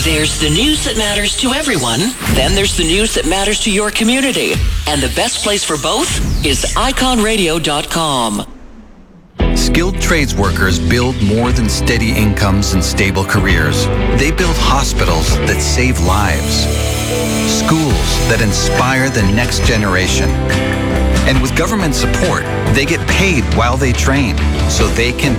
There's the news that matters to everyone. Then there's the news that matters to your community. And the best place for both is iconradio.com. Skilled trades workers build more than steady incomes and stable careers. They build hospitals that save lives, schools that inspire the next generation. And with government support, they get paid while they train so they can